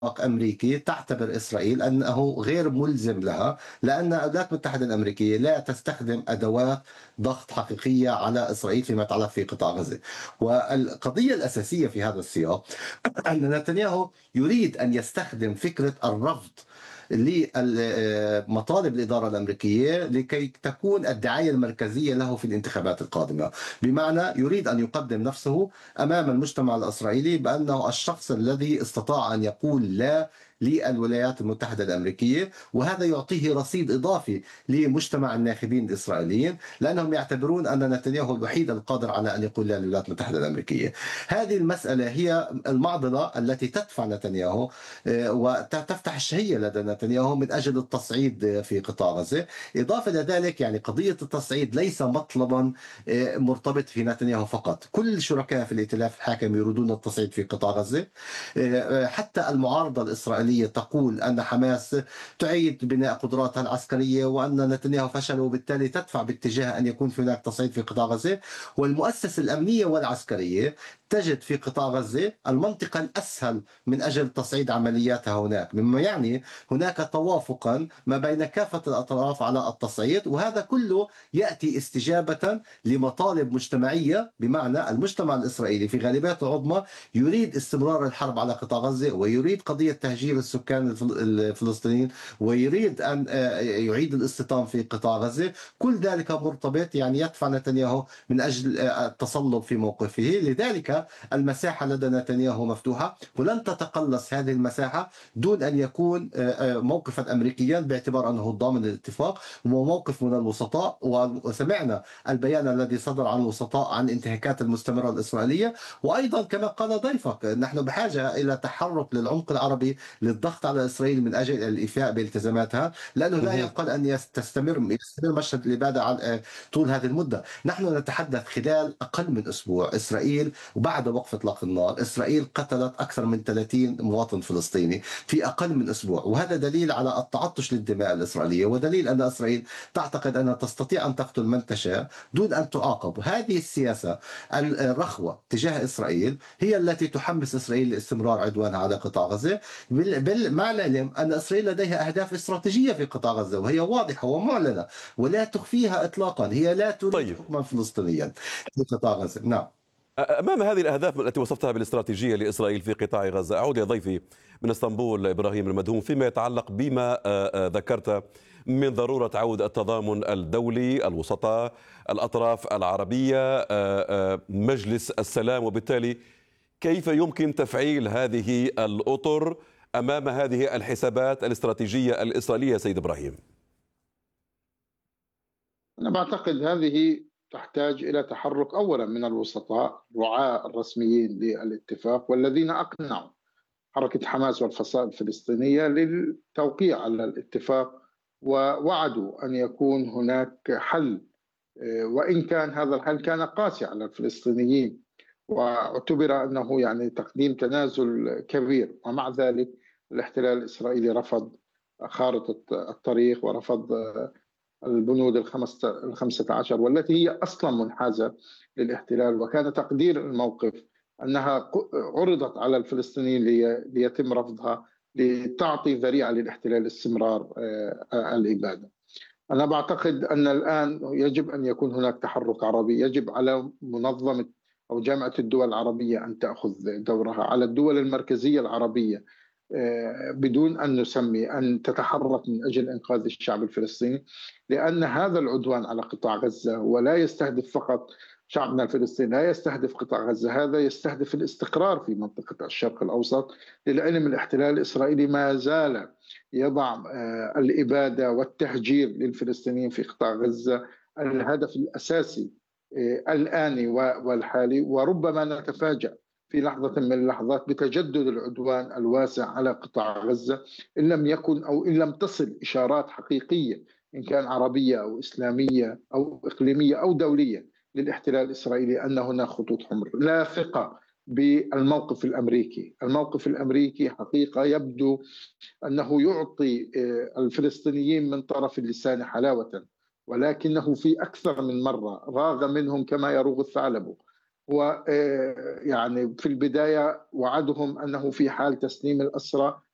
أمريكي تعتبر إسرائيل أنه غير ملزم لها، لأن الولايات المتحدة الأمريكية لا تستخدم أدوات ضغط حقيقية على إسرائيل فيما يتعلق في قطاع غزة. والقضية الأساسية في هذا السياق أن نتنياهو يريد أن يستخدم فكرة الرفض لمطالب الإدارة الأمريكية لكي تكون الدعاية المركزية له في الانتخابات القادمة. بمعنى يريد أن يقدم نفسه أمام المجتمع الإسرائيلي بأنه الشخص الذي استطاع أن يقول لا للولايات المتحدة الأمريكية، وهذا يعطيه رصيد إضافي لمجتمع الناخبين الإسرائيليين، لأنهم يعتبرون أن نتنياهو الوحيد القادر على أن يقول لا للولايات المتحدة الأمريكية. هذه المسألة هي المعضلة التي تدفع نتنياهو وتفتح الشهية لدى نتنياهو من أجل التصعيد في قطاع غزة. إضافة إلى ذلك يعني قضية التصعيد ليس مطلبا مرتبط في نتنياهو فقط، كل شركاء في الائتلاف الحاكم يريدون التصعيد في قطاع غزة. حتى المعارضة الإسرائيلية تقول أن حماس تعيد بناء قدراتها العسكرية وأن نتنياهو فشل، وبالتالي تدفع باتجاه أن يكون في هناك تصعيد في قطاع غزة. والمؤسسة الأمنية والعسكرية تجد في قطاع غزة المنطقة الأسهل من أجل تصعيد عملياتها هناك، مما يعني هناك توافقا ما بين كافة الأطراف على التصعيد، وهذا كله يأتي استجابة لمطالب مجتمعية. بمعنى المجتمع الإسرائيلي في غالبيته العظمى يريد استمرار الحرب على قطاع غزة، ويريد قضية تهجير السكان الفلسطينيين، ويريد أن يعيد الاستيطان في قطاع غزة. كل ذلك مرتبط يعني يدفع نتنياهو من أجل التصلب في موقفه. لذلك المساحة لدى نتنياهو مفتوحة، ولن تتقلص هذه المساحة دون أن يكون موقفا أمريكيا باعتبار أنه ضامن الاتفاق، وموقف من الوسطاء. وسمعنا البيان الذي صدر عن الوسطاء عن انتهاكات المستمرة الإسرائيلية. وأيضا كما قال ضيفك نحن بحاجة إلى تحرك للعمق العربي للضغط على إسرائيل من أجل الإيفاء بالتزاماتها، لأنه لا مهم. يعقل أن يستمر مشهد الإبادة طول هذه المدة. نحن نتحدث خلال أقل من أسبوع إسرائيل وبعد وقف إطلاق النار إسرائيل قتلت أكثر من 30 مواطن فلسطيني في أقل من أسبوع، وهذا دليل على التعطش للدماء الإسرائيلية، ودليل أن إسرائيل تعتقد أنها تستطيع أن تقتل من تشاء دون أن تعاقب. هذه السياسة الرخوة تجاه إسرائيل هي التي تحمس إسرائيل لاستمرار عدوانها على قطاع غزة، مع العلم أن إسرائيل لديها أهداف استراتيجية في قطاع غزة وهي واضحة ومعلنة ولا تخفيها إطلاقا. هي لا تريد طيب، حكما فلسطينيا في قطاع غزة. نعم. أمام هذه الأهداف التي وصفتها بالاستراتيجية لإسرائيل في قطاع غزة، أعود إلى ضيفي من اسطنبول إبراهيم المدهوم فيما يتعلق بما ذكرت من ضرورة عود التضامن الدولي، الوسطاء، الأطراف العربية، مجلس السلام، وبالتالي كيف يمكن تفعيل هذه الأطر أمام هذه الحسابات الاستراتيجية الإسرائيلية سيد إبراهيم؟ أنا بعتقد هذه تحتاج إلى تحرك أولا من الوسطاء الرعاة الرسميين للاتفاق والذين أقنعوا حركة حماس والفصائل الفلسطينية للتوقيع على الاتفاق، ووعدوا أن يكون هناك حل، وإن كان هذا الحل كان قاسي على الفلسطينيين واعتبر أنه يعني تقديم تنازل كبير، ومع ذلك الاحتلال الإسرائيلي رفض خارطة الطريق ورفض البنود الخمسة عشر والتي هي أصلا منحازة للاحتلال. وكان تقدير الموقف أنها عرضت على الفلسطينيين ليتم رفضها لتعطي ذريعة للاحتلال استمرار الإبادة. أنا بعتقد أن الآن يجب أن يكون هناك تحرك عربي، يجب على منظمة أو جامعة الدول العربية أن تأخذ دورها، على الدول المركزية العربية بدون أن نسمي أن تتحرك من أجل إنقاذ الشعب الفلسطيني، لأن هذا العدوان على قطاع غزة ولا يستهدف فقط شعبنا الفلسطيني، لا يستهدف قطاع غزة، هذا يستهدف الاستقرار في منطقة الشرق الأوسط. للعلم الاحتلال الإسرائيلي ما زال يضع الإبادة والتهجير للفلسطينيين في قطاع غزة الهدف الأساسي الآني والحالي، وربما نتفاجأ في لحظة من اللحظات بتجدد العدوان الواسع على قطاع غزة إن لم يكن أو إن لم تصل إشارات حقيقية إن كان عربية أو إسلامية أو إقليمية أو دولية للاحتلال الإسرائيلي أن هناك خطوط حمر. لا ثقة بالموقف الأمريكي. الموقف الأمريكي حقيقة يبدو أنه يعطي الفلسطينيين من طرف اللسان حلاوة، ولكنه في أكثر من مرة راغ منهم كما يروغ الثعلب. ويعني في البداية وعدهم أنه في حال تسليم الأسرى